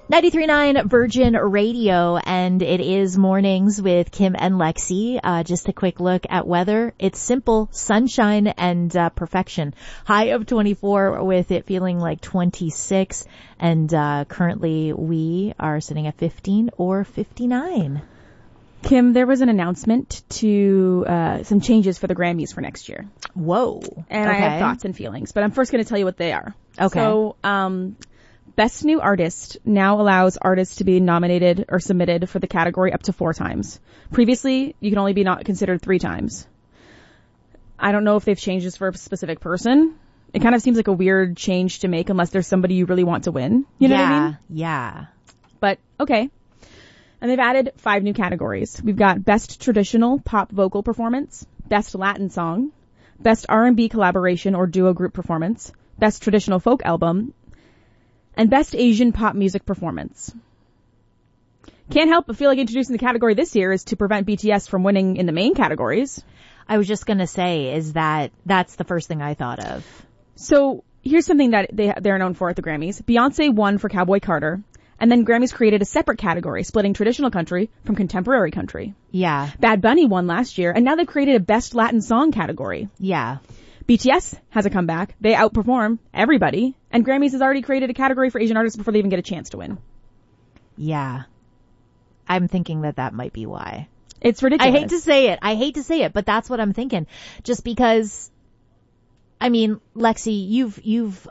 93.9 Virgin Radio, and it is Mornings with Kim and Lexi. Just a quick look at weather. It's simple, sunshine and perfection. High of 24 with it feeling like 26, and currently we are sitting at 15 or 59. Kim, there was an announcement to some changes for the Grammys for next year. Whoa. And okay. I have thoughts and feelings, but I'm first going to tell you what they are. Okay. So, Best New Artist now allows artists to be nominated or submitted for the category up to 4 times. Previously, you can only be not considered 3 times. I don't know if they've changed this for a specific person. It kind of seems like a weird change to make unless there's somebody you really want to win. You know what I mean? Yeah. But, okay. And they've added 5 new categories. We've got Best Traditional Pop Vocal Performance, Best Latin Song, Best R&B Collaboration or Duo Group Performance, Best Traditional Folk Album, and Best Asian Pop Music Performance. Can't help but feel like introducing the category this year is to prevent BTS from winning in the main categories. I was just going to say, is that's the first thing I thought of. So here's something that they're known for at the Grammys. Beyonce won for Cowboy Carter, and then Grammys created a separate category, splitting traditional country from contemporary country. Yeah. Bad Bunny won last year, and now they've created a Best Latin Song category. Yeah. BTS has a comeback. They outperform everybody. And Grammys has already created a category for Asian artists before they even get a chance to win. Yeah. I'm thinking that might be why. It's ridiculous. I hate to say it, but that's what I'm thinking. Just because, I mean, Lexi, you've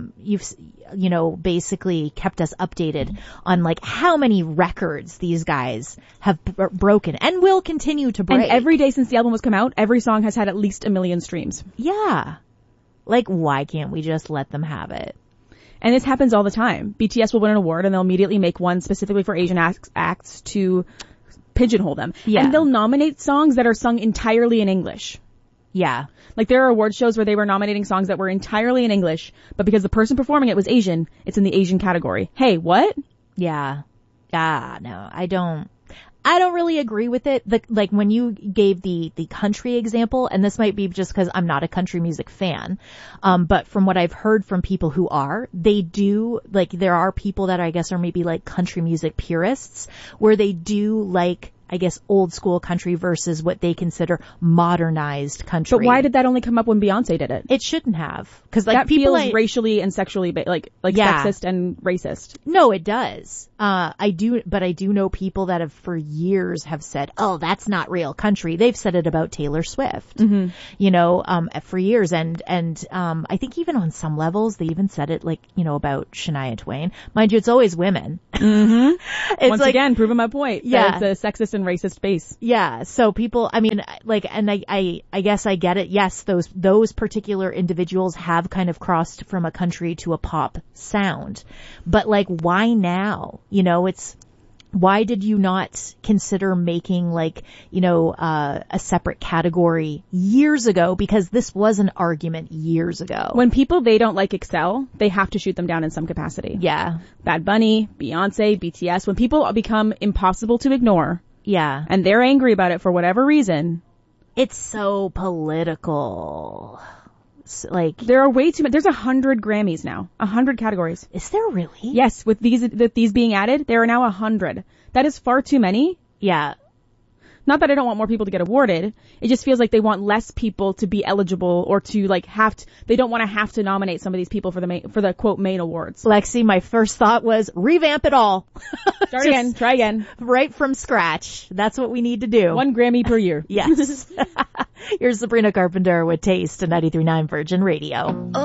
basically kept us updated on like how many records these guys have broken and will continue to break. And every day since the album was come out, every song has had at least 1 million streams. Yeah. Like, why can't we just let them have it? And this happens all the time. BTS will win an award and they'll immediately make one specifically for Asian acts to pigeonhole them. Yeah. And they'll nominate songs that are sung entirely in English. Yeah. Like there are award shows where they were nominating songs that were entirely in English, but because the person performing it was Asian, it's in the Asian category. Hey, what? Yeah. No, I don't really agree with it. Like when you gave the country example, and this might be just because I'm not a country music fan, but from what I've heard from people who are, they do, like, there are people that I guess are maybe like country music purists, where they do like, I guess, old school country versus what they consider modernized country. But why did that only come up when Beyonce did it? It shouldn't have. Cause like that people feels racially and sexually, yeah. sexist and racist. No, it does. I do know people that have for years have said, oh, that's not real country. They've said it about Taylor Swift, for years. And I think even on some levels, they even said it about Shania Twain. Mind you, it's always women. Mm-hmm. Once again, proving my point. Yeah. It's a sexist and racist base. Yeah. So people, I mean, and I guess I get it. Yes, those particular individuals have kind of crossed from a country to a pop sound. But why now? Why did you not consider making a separate category years ago? Because this was an argument years ago. When people they don't like excel, they have to shoot them down in some capacity. Yeah. Bad Bunny, Beyonce, BTS, when people become impossible to ignore. Yeah. And they're angry about it for whatever reason. It's so political. There are way too many. There's 100 Grammys now. 100 categories. Is there really? Yes, with these being added, there are now 100. That is far too many. Yeah. Not that I don't want more people to get awarded. It just feels like they want less people to be eligible or to they don't want to have to nominate some of these people for the quote main awards. Lexi, my first thought was revamp it all. Try again. Right from scratch. That's what we need to do. 1 Grammy per year. Yes. Here's Sabrina Carpenter with Taste to 93.9 Virgin Radio.